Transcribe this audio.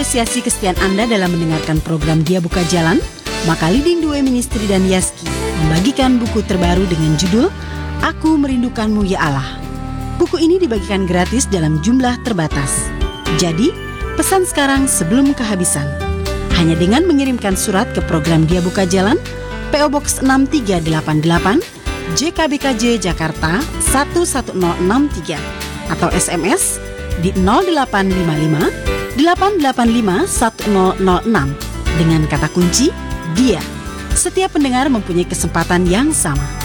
Apresiasi kesetiaan Anda dalam mendengarkan program Dia Buka Jalan, maka Leading Due Ministry dan Yaski membagikan buku terbaru dengan judul Aku Merindukanmu Ya Allah. Buku ini dibagikan gratis dalam jumlah terbatas. Jadi, pesan sekarang sebelum kehabisan. Hanya dengan mengirimkan surat ke program Dia Buka Jalan, PO Box 6388, JKBKJ Jakarta 11063, atau SMS di 0855 885 1006 dengan kata kunci Dia. Setiap pendengar mempunyai kesempatan yang sama.